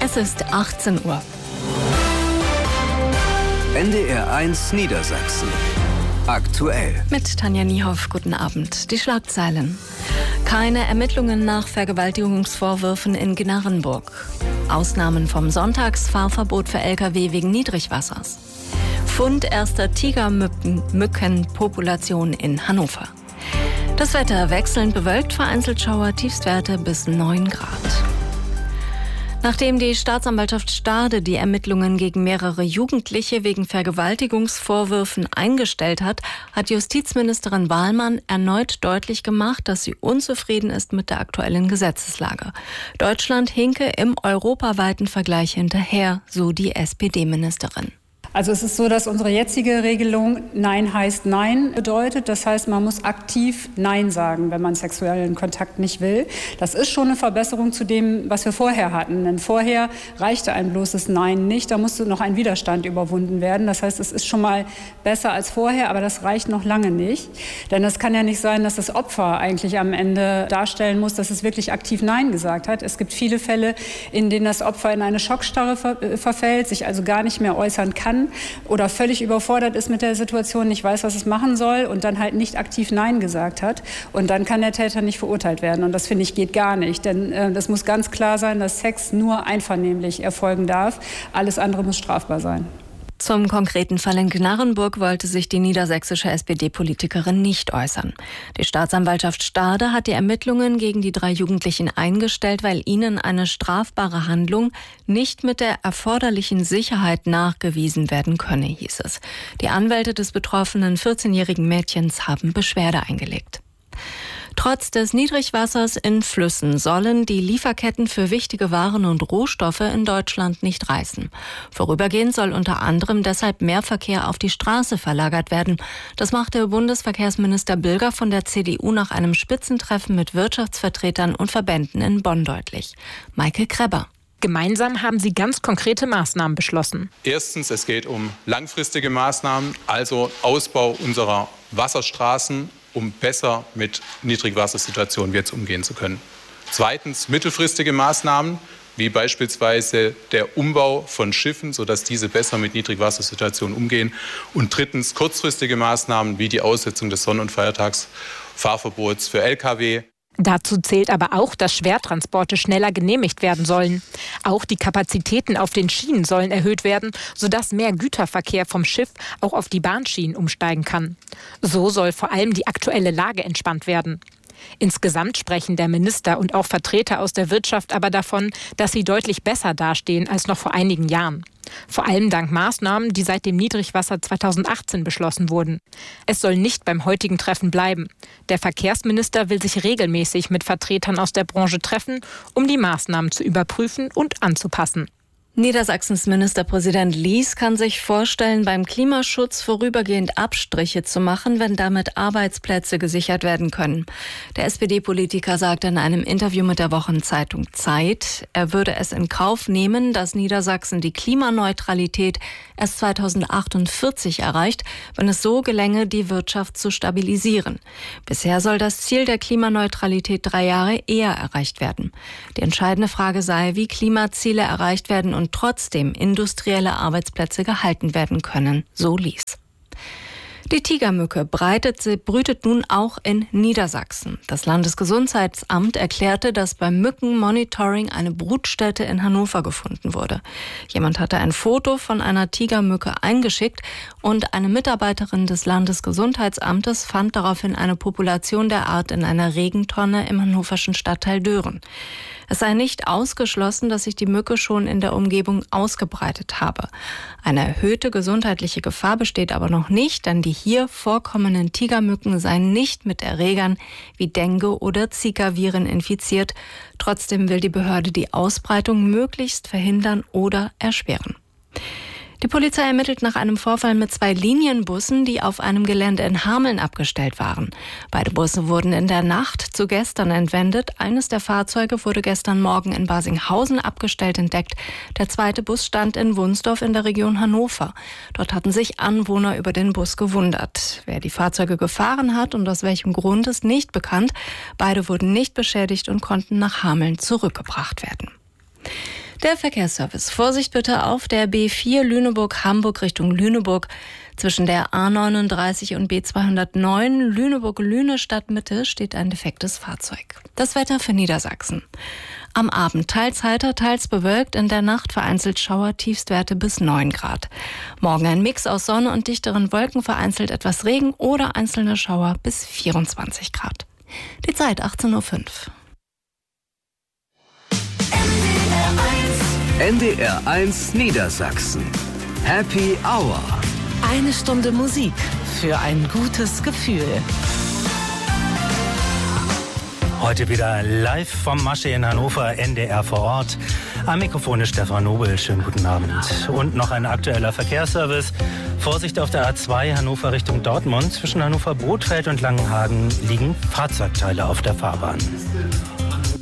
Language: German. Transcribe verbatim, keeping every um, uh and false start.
Es ist achtzehn Uhr. N D R eins Niedersachsen. Aktuell. Mit Tanja Niehoff, guten Abend. Die Schlagzeilen. Keine Ermittlungen nach Vergewaltigungsvorwürfen in Gnarrenburg. Ausnahmen vom Sonntagsfahrverbot für L K W wegen Niedrigwassers. Fund erster Tigermückenpopulation in Hannover. Das Wetter wechselnd bewölkt, vereinzelt Schauer, Tiefstwerte bis neun Grad. Nachdem die Staatsanwaltschaft Stade die Ermittlungen gegen mehrere Jugendliche wegen Vergewaltigungsvorwürfen eingestellt hat, hat Justizministerin Wahlmann erneut deutlich gemacht, dass sie unzufrieden ist mit der aktuellen Gesetzeslage. Deutschland hinke im europaweiten Vergleich hinterher, so die S P D-Ministerin. Also es ist so, dass unsere jetzige Regelung Nein heißt Nein bedeutet. Das heißt, man muss aktiv Nein sagen, wenn man sexuellen Kontakt nicht will. Das ist schon eine Verbesserung zu dem, was wir vorher hatten. Denn vorher reichte ein bloßes Nein nicht. Da musste noch ein Widerstand überwunden werden. Das heißt, es ist schon mal besser als vorher, aber das reicht noch lange nicht. Denn es kann ja nicht sein, dass das Opfer eigentlich am Ende darstellen muss, dass es wirklich aktiv Nein gesagt hat. Es gibt viele Fälle, in denen das Opfer in eine Schockstarre ver- verfällt, sich also gar nicht mehr äußern kann oder völlig überfordert ist mit der Situation, nicht weiß, was es machen soll und dann halt nicht aktiv Nein gesagt hat. Und dann kann der Täter nicht verurteilt werden. Und das, finde ich, geht gar nicht. Denn äh, das muss ganz klar sein, dass Sex nur einvernehmlich erfolgen darf. Alles andere muss strafbar sein. Zum konkreten Fall in Gnarrenburg wollte sich die niedersächsische S P D-Politikerin nicht äußern. Die Staatsanwaltschaft Stade hat die Ermittlungen gegen die drei Jugendlichen eingestellt, weil ihnen eine strafbare Handlung nicht mit der erforderlichen Sicherheit nachgewiesen werden könne, hieß es. Die Anwälte des betroffenen vierzehnjährigen Mädchens haben Beschwerde eingelegt. Trotz des Niedrigwassers in Flüssen sollen die Lieferketten für wichtige Waren und Rohstoffe in Deutschland nicht reißen. Vorübergehend soll unter anderem deshalb mehr Verkehr auf die Straße verlagert werden. Das machte Bundesverkehrsminister Bilger von der C D U nach einem Spitzentreffen mit Wirtschaftsvertretern und Verbänden in Bonn deutlich. Maike Kreber. Gemeinsam haben sie ganz konkrete Maßnahmen beschlossen. Erstens, es geht um langfristige Maßnahmen, also Ausbau unserer Wasserstraßen, um besser mit Niedrigwassersituationen jetzt umgehen zu können. Zweitens, mittelfristige Maßnahmen, wie beispielsweise der Umbau von Schiffen, sodass diese besser mit Niedrigwassersituationen umgehen. Und drittens, kurzfristige Maßnahmen, wie die Aussetzung des Sonn- und Feiertagsfahrverbots für L K W. Dazu zählt aber auch, dass Schwertransporte schneller genehmigt werden sollen. Auch die Kapazitäten auf den Schienen sollen erhöht werden, sodass mehr Güterverkehr vom Schiff auch auf die Bahnschienen umsteigen kann. So soll vor allem die aktuelle Lage entspannt werden. Insgesamt sprechen der Minister und auch Vertreter aus der Wirtschaft aber davon, dass sie deutlich besser dastehen als noch vor einigen Jahren. Vor allem dank Maßnahmen, die seit dem Niedrigwasser zweitausendachtzehn beschlossen wurden. Es soll nicht beim heutigen Treffen bleiben. Der Verkehrsminister will sich regelmäßig mit Vertretern aus der Branche treffen, um die Maßnahmen zu überprüfen und anzupassen. Niedersachsens Ministerpräsident Lies kann sich vorstellen, beim Klimaschutz vorübergehend Abstriche zu machen, wenn damit Arbeitsplätze gesichert werden können. Der S P D-Politiker sagte in einem Interview mit der Wochenzeitung Zeit, er würde es in Kauf nehmen, dass Niedersachsen die Klimaneutralität erst zweitausendachtundvierzig erreicht, wenn es so gelänge, die Wirtschaft zu stabilisieren. Bisher soll das Ziel der Klimaneutralität drei Jahre eher erreicht werden. Die entscheidende Frage sei, wie Klimaziele erreicht werden und trotzdem industrielle Arbeitsplätze gehalten werden können, so Lies. Die Tigermücke breitet, brütet nun auch in Niedersachsen. Das Landesgesundheitsamt erklärte, dass beim Mückenmonitoring eine Brutstätte in Hannover gefunden wurde. Jemand hatte ein Foto von einer Tigermücke eingeschickt und eine Mitarbeiterin des Landesgesundheitsamtes fand daraufhin eine Population der Art in einer Regentonne im hannoverschen Stadtteil Dören. Es sei nicht ausgeschlossen, dass sich die Mücke schon in der Umgebung ausgebreitet habe. Eine erhöhte gesundheitliche Gefahr besteht aber noch nicht, denn die hier vorkommenden Tigermücken seien nicht mit Erregern wie Dengue oder Zika-Viren infiziert. Trotzdem will die Behörde die Ausbreitung möglichst verhindern oder erschweren. Die Polizei ermittelt nach einem Vorfall mit zwei Linienbussen, die auf einem Gelände in Hameln abgestellt waren. Beide Busse wurden in der Nacht zu gestern entwendet. Eines der Fahrzeuge wurde gestern Morgen in Barsinghausen abgestellt entdeckt. Der zweite Bus stand in Wunsdorf in der Region Hannover. Dort hatten sich Anwohner über den Bus gewundert. Wer die Fahrzeuge gefahren hat und aus welchem Grund ist nicht bekannt. Beide wurden nicht beschädigt und konnten nach Hameln zurückgebracht werden. Der Verkehrsservice. Vorsicht bitte auf der B vier Lüneburg-Hamburg Richtung Lüneburg. Zwischen der A neununddreißig und B zweihundertneun Lüneburg-Lüne Stadtmitte steht ein defektes Fahrzeug. Das Wetter für Niedersachsen. Am Abend teils heiter, teils bewölkt, in der Nacht vereinzelt Schauer, Tiefstwerte bis neun Grad. Morgen ein Mix aus Sonne und dichteren Wolken, vereinzelt etwas Regen oder einzelne Schauer bis vierundzwanzig Grad. Die Zeit achtzehn Uhr fünf. N D R eins Niedersachsen. Happy Hour. Eine Stunde Musik für ein gutes Gefühl. Heute wieder live vom Masche in Hannover, N D R vor Ort. Am Mikrofon ist Stefan Nobel. Schönen guten Abend. Und noch ein aktueller Verkehrsservice. Vorsicht auf der A zwei Hannover Richtung Dortmund. Zwischen Hannover-Brodfeld und Langenhagen liegen Fahrzeugteile auf der Fahrbahn.